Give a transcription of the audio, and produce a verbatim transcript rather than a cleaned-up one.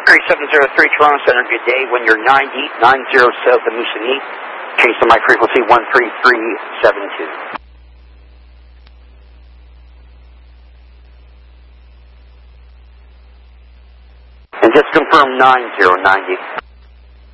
three seven zero three Toronto Center, good day. When you're ninety, nine zero south of Moosonee, change to my frequency one three three seven two. And just confirm nine zero ninety.